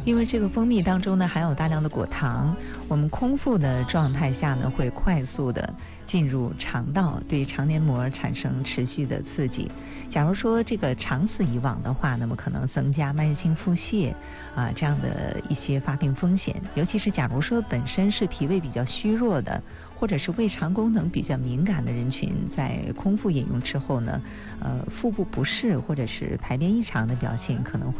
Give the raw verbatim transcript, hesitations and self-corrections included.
因为这个蜂蜜当中呢含有大量的果糖，我们空腹的状态下呢会快速的进入肠道，对肠黏膜产生持续的刺激。假如说这个长此以往的话，那么可能增加慢性腹泻啊这样的一些发病风险。尤其是假如说本身是脾胃比较虚弱的，或者是胃肠功能比较敏感的人群，在空腹饮用之后呢，呃，腹部不适或者是排便异常的表现可能会